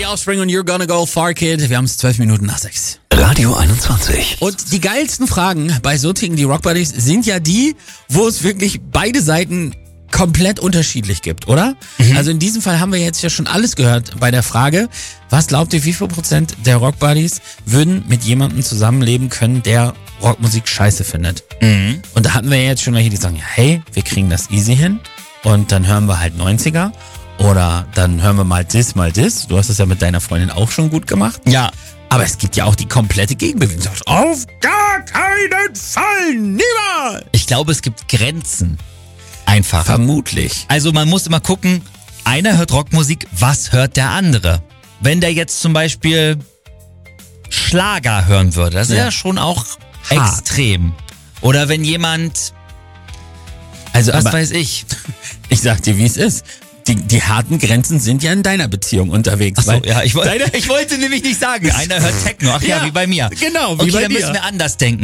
Offspring und You're Gonna Go Far Kid. Wir haben es 12 Minuten nach 6. Radio 21. Und die geilsten Fragen bei so Ticken die Rock Buddies sind ja die, wo es wirklich beide Seiten komplett unterschiedlich gibt, oder? Also in diesem Fall haben wir jetzt ja schon alles gehört bei der Frage, was glaubt ihr, wie viel Prozent der Rock Buddies würden mit jemandem zusammenleben können, der Rockmusik scheiße findet? Und da hatten wir jetzt schon welche, die sagen, ja, hey, wir kriegen das easy hin und dann hören wir halt 90er oder dann hören wir mal das. Du hast es ja mit deiner Freundin auch schon gut gemacht. Ja. Aber es gibt ja auch die komplette Gegenbewegung. Du sagst, auf gar keinen Fall, niemals! Ich glaube, es gibt Grenzen. Einfach. Vermutlich. Also man muss immer gucken, einer hört Rockmusik, was hört der andere? Wenn der jetzt zum Beispiel Schlager hören würde, das ist ja schon auch hart. extrem. Oder wenn jemand, Also, was aber weiß ich. ich sag dir, wie es ist. Die harten Grenzen sind ja in deiner Beziehung unterwegs. Achso, weil ja, ich wollte nämlich nicht sagen, einer hört Techno. Ach ja, Ja, wie bei mir. genau, wie okay, bei dann dir. müssen wir anders denken.